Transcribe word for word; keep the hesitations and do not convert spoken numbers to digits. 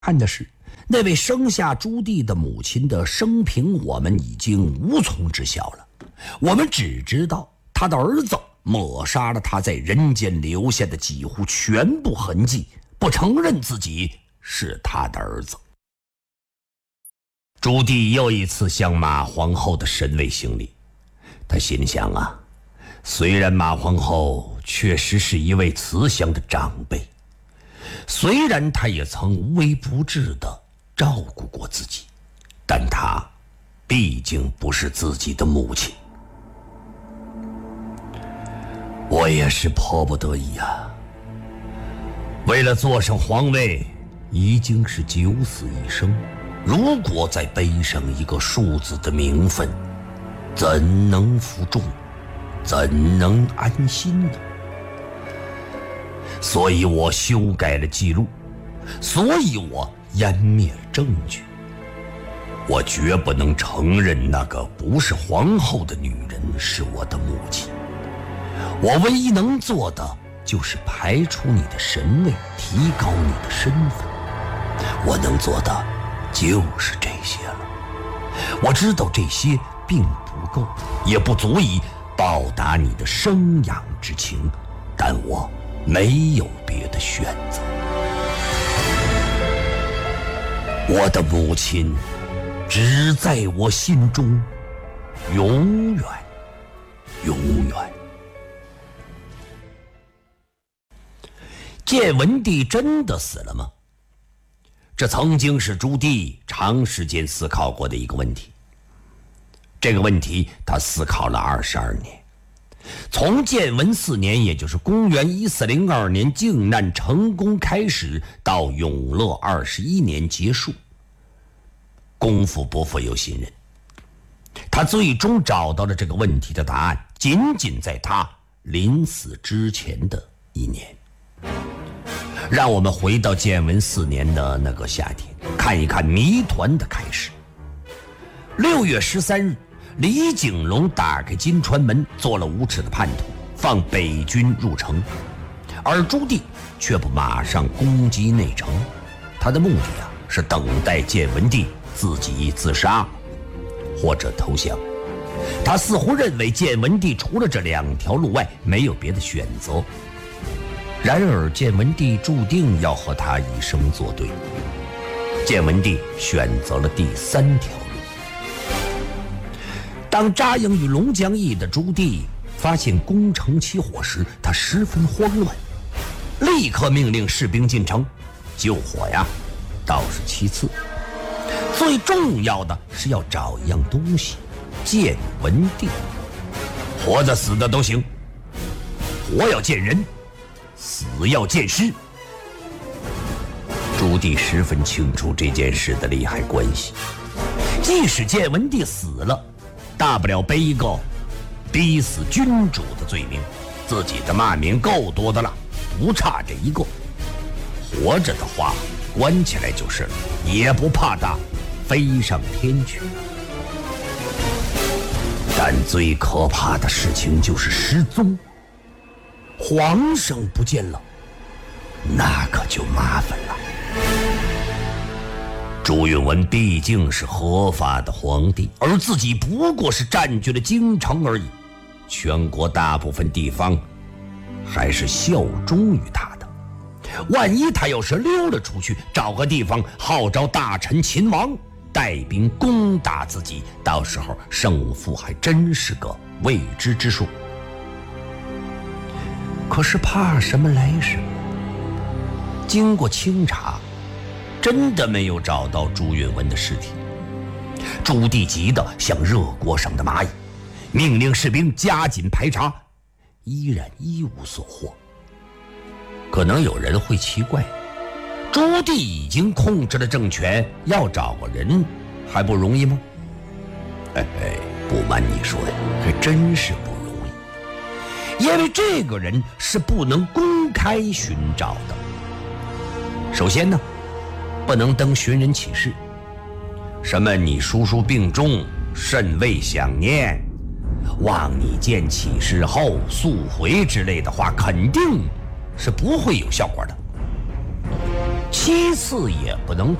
憾的是，那位生下朱棣的母亲的生平我们已经无从知晓了。我们只知道他的儿子抹杀了他在人间留下的几乎全部痕迹，不承认自己是他的儿子。朱棣又一次向马皇后的神位行礼，他心想啊，虽然马皇后确实是一位慈祥的长辈，虽然她也曾无微不至地照顾过自己，但她毕竟不是自己的母亲。我也是迫不得已啊，为了坐上皇位，已经是九死一生，如果再背上一个庶子的名分，怎能服众，怎能安心呢？所以我修改了记录，所以我湮灭了证据。我绝不能承认那个不是皇后的女人是我的母亲。我唯一能做的就是排除你的神位，提高你的身份。我能做的就是这些了。我知道这些并不够，也不足以报答你的生养之情，但我没有别的选择。我的母亲只在我心中，永远永远。建文帝真的死了吗？这曾经是朱棣长时间思考过的一个问题。这个问题他思考了二十二年，从建文四年，也就是公元一四零二年靖难成功开始，到永乐二十一年结束，功夫不负有心人。他最终找到了这个问题的答案，仅仅在他临死之前的一年。让我们回到建文四年的那个夏天，看一看谜团的开始。六月十三日，李景隆打开金川门，做了无耻的叛徒，放北军入城，而朱棣却不马上攻击内城。他的目的啊，是等待建文帝自己自杀或者投降。他似乎认为建文帝除了这两条路外没有别的选择。然而建文帝注定要和他以生作对，建文帝选择了第三条路。当扎营于龙江驿的朱棣发现攻城起火时，他十分慌乱，立刻命令士兵进城救火呀，倒是其次，最重要的是要找一样东西，建文帝。活的死的都行，活要见人，死要见尸。朱棣十分清楚这件事的利害关系，即使建文帝死了，大不了背一个逼死君主的罪名，自己的骂名够多的了，不差这一个。活着的话关起来就是了，也不怕他飞上天去。但最可怕的事情就是失踪，皇上不见了，那可就麻烦了。朱允炆毕竟是合法的皇帝，而自己不过是占据了京城而已，全国大部分地方还是效忠于他的。万一他要是溜了出去，找个地方号召大臣秦王带兵攻打自己，到时候胜负还真是个未知之数。可是怕什么来什么，经过清查，真的没有找到朱允炆的尸体。朱棣急得像热锅上的蚂蚁，命令士兵加紧排查，依然一无所获。可能有人会奇怪，朱棣已经控制了政权，要找个人还不容易吗？哎哎，不瞒你说呀，还真是不容易，因为这个人是不能公开寻找的。首先呢，不能登寻人启事，什么你叔叔病重，甚为想念，望你见启事后速回之类的话，肯定是不会有效果的。 其次也不能